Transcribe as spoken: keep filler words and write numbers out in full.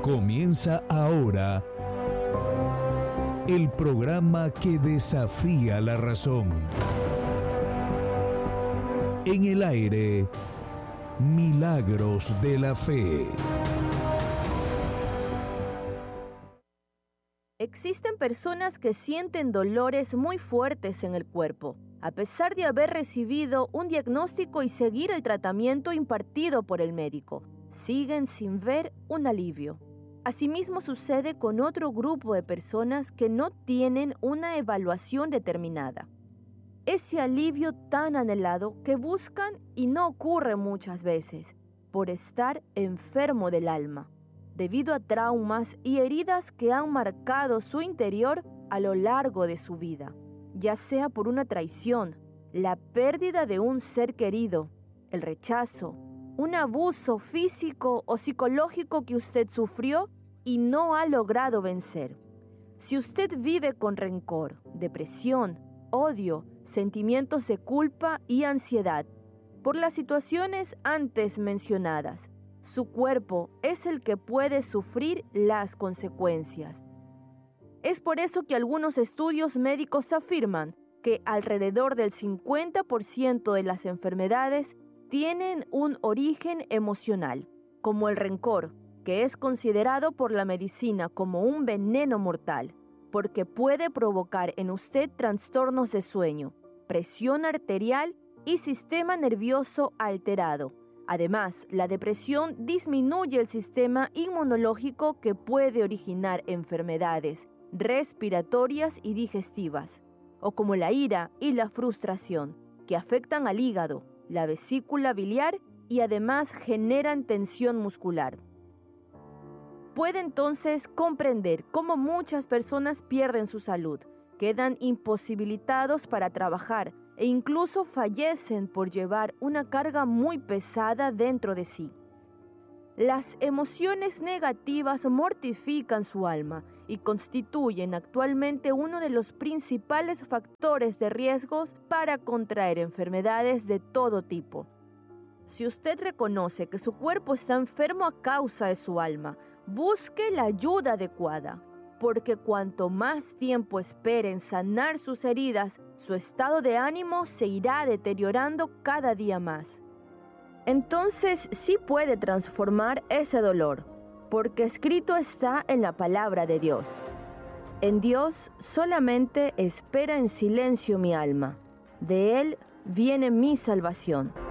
Comienza ahora el programa que desafía la razón. En el aire, Milagros de la Fe. Existen personas que sienten dolores muy fuertes en el cuerpo, a pesar de haber recibido un diagnóstico y seguir el tratamiento impartido por el médico. Siguen sin ver un alivio. Asimismo sucede con otro grupo de personas que no tienen una evaluación determinada. Ese alivio tan anhelado que buscan y no ocurre muchas veces, por estar enfermo del alma, debido a traumas y heridas que han marcado su interior a lo largo de su vida, ya sea por una traición, la pérdida de un ser querido, el rechazo, un abuso físico o psicológico que usted sufrió y no ha logrado vencer. Si usted vive con rencor, depresión, odio, sentimientos de culpa y ansiedad por las situaciones antes mencionadas, su cuerpo es el que puede sufrir las consecuencias. Es por eso que algunos estudios médicos afirman que alrededor del cincuenta por ciento de las enfermedades tienen un origen emocional, como el rencor, que es considerado por la medicina como un veneno mortal, porque puede provocar en usted trastornos de sueño, presión arterial y sistema nervioso alterado. Además, la depresión disminuye el sistema inmunológico que puede originar enfermedades respiratorias y digestivas, o como la ira y la frustración, que afectan al hígado, la vesícula biliar y además generan tensión muscular. Puede entonces comprender cómo muchas personas pierden su salud, quedan imposibilitados para trabajar e incluso fallecen por llevar una carga muy pesada dentro de sí. Las emociones negativas mortifican su alma y constituyen actualmente uno de los principales factores de riesgos para contraer enfermedades de todo tipo. Si usted reconoce que su cuerpo está enfermo a causa de su alma, busque la ayuda adecuada, porque cuanto más tiempo espere en sanar sus heridas, su estado de ánimo se irá deteriorando cada día más. Entonces sí puede transformar ese dolor, porque escrito está en la palabra de Dios. En Dios solamente espera en silencio mi alma, de Él viene mi salvación.